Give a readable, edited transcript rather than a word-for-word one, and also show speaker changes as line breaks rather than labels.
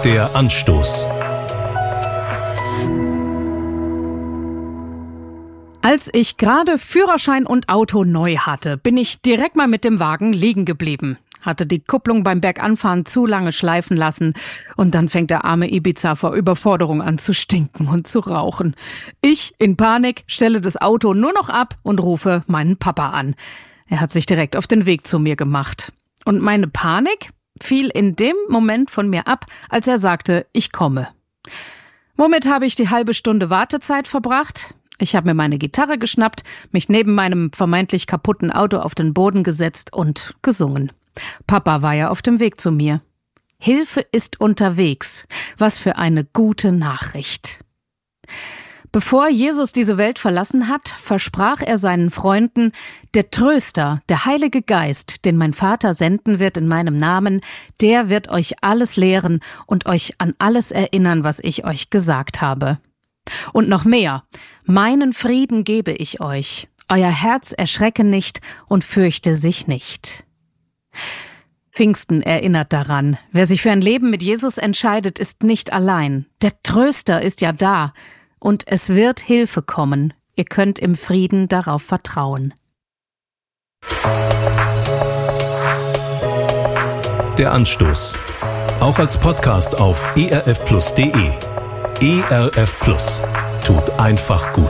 Der Anstoß.
Als ich gerade Führerschein und Auto neu hatte, bin ich direkt mal mit dem Wagen liegen geblieben. Hatte die Kupplung beim Berganfahren zu lange schleifen lassen und dann fängt der arme Ibiza vor Überforderung an zu stinken und zu rauchen. Ich, in Panik, stelle das Auto nur noch ab und rufe meinen Papa an. Er hat sich direkt auf den Weg zu mir gemacht. Und meine Panik fiel in dem Moment von mir ab, als er sagte, ich komme. Womit habe ich die halbe Stunde Wartezeit verbracht? Ich habe mir meine Gitarre geschnappt, mich neben meinem vermeintlich kaputten Auto auf den Boden gesetzt und gesungen. Papa war ja auf dem Weg zu mir. Hilfe ist unterwegs. Was für eine gute Nachricht. Bevor Jesus diese Welt verlassen hat, versprach er seinen Freunden, der Tröster, der Heilige Geist, den mein Vater senden wird in meinem Namen, der wird euch alles lehren und euch an alles erinnern, was ich euch gesagt habe. Und noch mehr, meinen Frieden gebe ich euch. Euer Herz erschrecke nicht und fürchte sich nicht. Pfingsten erinnert daran, wer sich für ein Leben mit Jesus entscheidet, ist nicht allein. Der Tröster ist ja da und es wird Hilfe kommen. Ihr könnt im Frieden darauf vertrauen.
Der Anstoß. Auch als Podcast auf erfplus.de. ERF Plus. Tut einfach gut.